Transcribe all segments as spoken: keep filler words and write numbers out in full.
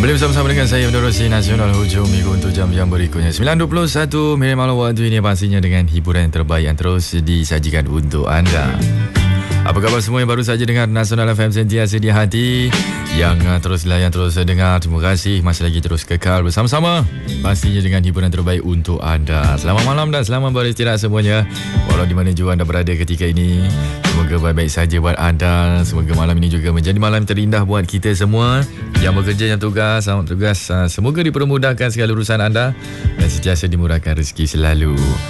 Kembali bersama-sama dengan saya menerusi Nasional hujung minggu untuk jam yang berikutnya sembilan dua puluh satu minit malam waktu ini, pastinya dengan hiburan yang terbaik yang terus disajikan untuk anda. Apa khabar semua yang baru saja dengar Nasional F M sentiasa di hati, yang uh, terus layan, terus dengar. Terima kasih, masih lagi terus kekal bersama-sama, pastinya dengan hiburan terbaik untuk anda. Selamat malam dan selamat beristirahat semuanya, walau di mana jua anda berada ketika ini. Semoga baik-baik saja buat anda. Semoga malam ini juga menjadi malam terindah buat kita semua yang bekerja, yang tugas, selamat tugas. Uh, semoga dipermudahkan segala urusan anda dan sentiasa dimurahkan rezeki selalu.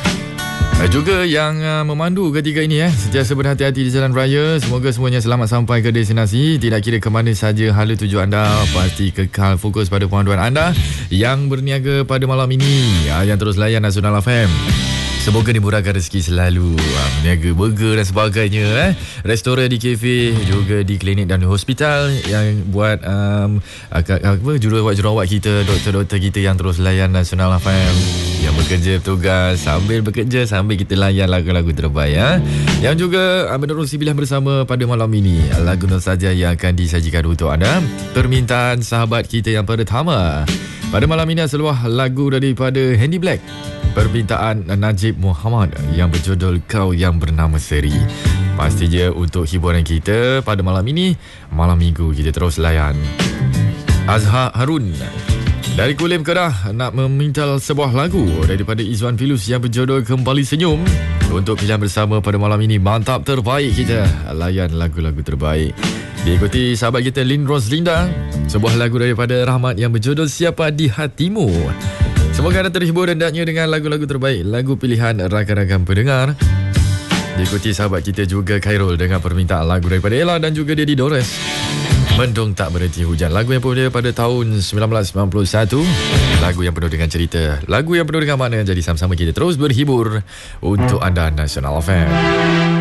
Juga yang uh, memandu ketika ini eh, sentiasa berhati-hati di jalan raya. Semoga semuanya selamat sampai ke destinasi. Tidak kira ke mana saja hala tuju anda, pasti kekal fokus pada pemanduan anda yang berniaga pada malam ini, uh, yang terus layan Nasional F M. Semoga dimurahkan rezeki selalu. uh, Berniaga burger dan sebagainya, eh. Restoran, di kafe, juga di klinik dan hospital, yang buat um, apa, jururawat-jururawat kita, doktor-doktor kita yang terus layan Nasional F M, yang bekerja bertugas sambil bekerja sambil kita layan lagu-lagu terbaik, eh. Yang juga uh, menerusi pilihan bersama pada malam ini, lagu nostalgia yang akan disajikan untuk anda. Permintaan sahabat kita yang pertama pada malam ini, seluruh lagu daripada Handy Black, permintaan Najib Muhammad yang berjudul Kau Yang Bernama Seri. Pastinya untuk hiburan kita pada malam ini, malam minggu kita terus layan. Azhar Harun dari Kulim Kedah nak meminta sebuah lagu daripada Izwan Filus yang berjudul Kembali Senyum. Untuk pilihan bersama pada malam ini, mantap terbaik kita layan lagu-lagu terbaik. Diikuti sahabat kita Lin Roslinda, sebuah lagu daripada Rahmat yang berjudul Siapa di Hatimu. Semoga anda terhibur hendaknya dengan lagu-lagu terbaik, lagu pilihan rakan-rakan pendengar. Diikuti sahabat kita juga Khairul dengan permintaan lagu daripada Ella dan juga Dedi Dores, Mendung Tak Berhenti Hujan. Lagu yang popular pada tahun sembilan belas sembilan puluh satu, lagu yang penuh dengan cerita, lagu yang penuh dengan makna. Jadi sama-sama kita terus berhibur untuk anda Nasional F M.